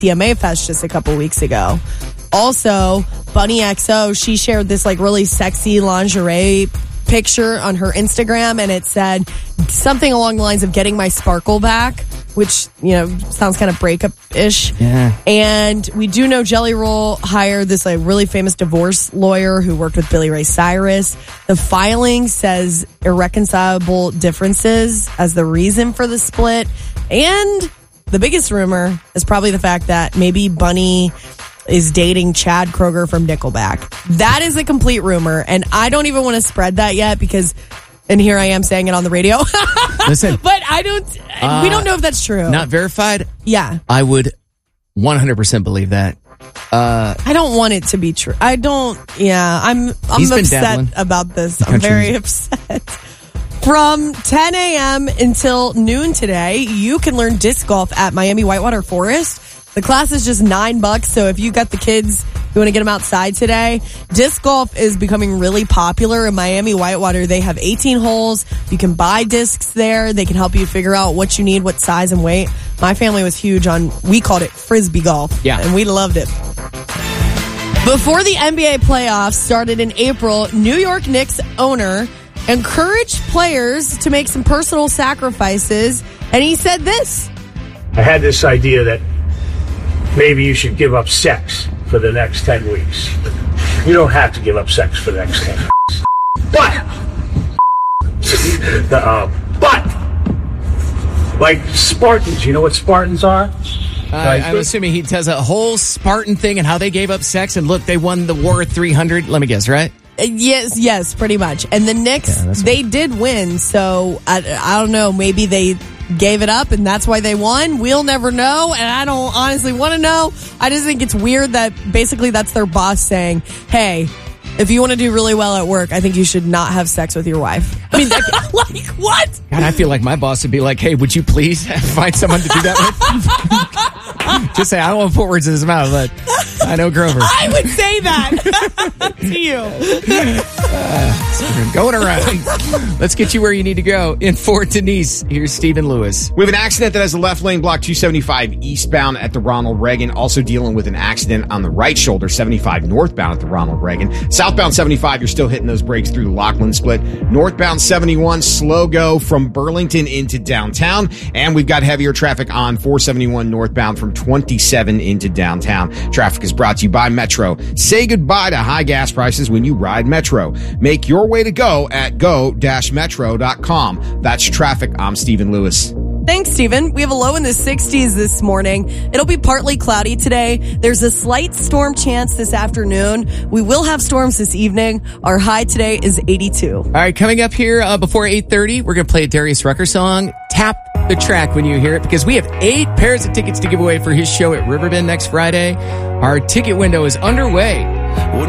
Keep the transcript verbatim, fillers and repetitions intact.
D M A Fest just a couple weeks ago. Also, Bunny X O, she shared this like really sexy lingerie picture on her Instagram, and it said something along the lines of getting my sparkle back, which, you know, sounds kind of breakup-ish. Yeah. And we do know Jelly Roll hired this like really famous divorce lawyer who worked with Billy Ray Cyrus. The filing says irreconcilable differences as the reason for the split. And the biggest rumor is probably the fact that maybe Bunny is dating Chad Kroeger from Nickelback. That is a complete rumor, and I don't even want to spread that yet because, and here I am saying it on the radio. Listen. But I don't, uh, we don't know if that's true. Not verified? Yeah. I would one hundred percent believe that. Uh, I don't want it to be true. I don't, yeah, I'm, I'm upset about this. I'm very upset. From ten a.m. until noon today, you can learn disc golf at Miami Whitewater Forest. The class is just nine bucks, so if you got the kids, you want to get them outside today. Disc golf is becoming really popular in Miami Whitewater. They have eighteen holes. You can buy discs there. They can help you figure out what you need, what size and weight. My family was huge on, we called it Frisbee golf. Yeah. And we loved it. Before the N B A playoffs started in April, New York Knicks owner encouraged players to make some personal sacrifices, and he said this. I had this idea that maybe you should give up sex for the next ten weeks. You don't have to give up sex for the next ten weeks. But, uh, but, like Spartans, you know what Spartans are? Uh, I'm assuming he does a whole Spartan thing and how they gave up sex, and look, they won the war three hundred. Let me guess, right? Yes, yes, pretty much. And the Knicks, yeah, they what... did win, so I, I don't know, maybe they gave it up and that's why they won. We'll never know, and I don't honestly want to know. I just think it's weird that basically that's their boss saying, hey, if you want to do really well at work, I think you should not have sex with your wife. I mean, that, like, what? God, I feel like my boss would be like, hey, would you please find someone to do that with? Just say, I don't want to put words in his mouth, but I know Grover. I would say that to you. Uh, going around. Let's get you where you need to go. In Fort Denise, here's Stephen Lewis. We have an accident that has a left lane block two seventy-five eastbound at the Ronald Reagan. Also dealing with an accident on the right shoulder, seventy-five northbound at the Ronald Reagan. Southbound seventy-five, you're still hitting those brakes through the Lockland split. Northbound seventy-one, slow go from Burlington into downtown. And we've got heavier traffic on four seventy-one northbound from twenty-seven into downtown. Traffic is brought to you by Metro. Say goodbye to high gas prices when you ride Metro. Make your way to go at go dash metro dot com. That's traffic. I'm Stephen Lewis. Thanks, Stephen. We have a low in the sixties this morning. It'll be partly cloudy today. There's a slight storm chance this afternoon. We will have storms this evening. Our high today is eighty-two. All right, coming up here uh, before eight thirty, we're going to play a Darius Rucker song. Tap the track when you hear it, because we have eight pairs of tickets to give away for his show at Riverbend next Friday. Our ticket window is underway.